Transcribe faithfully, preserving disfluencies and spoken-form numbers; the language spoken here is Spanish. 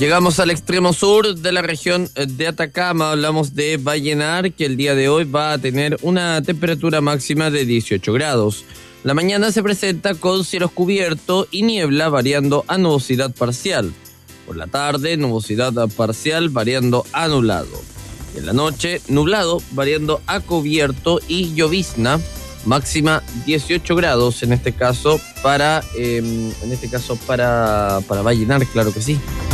Llegamos al extremo sur de la región de Atacama. Hablamos de Vallenar, que el día de hoy va a tener una temperatura máxima de dieciocho grados. La mañana se presenta con cielos cubiertos y niebla variando a nubosidad parcial. Por la tarde, nubosidad parcial variando a nublado. En la noche, nublado variando a cubierto y llovizna. Máxima dieciocho grados en este caso para, eh, en este caso para, para Vallenar, claro que sí.